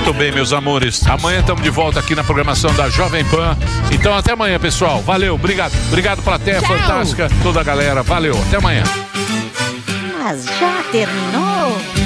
Muito bem, meus amores. Amanhã estamos de volta aqui na programação da Jovem Pan. Então até amanhã, pessoal. Valeu, obrigado. Obrigado pela Terra Fantástica, toda a galera. Valeu, até amanhã. Mas já terminou?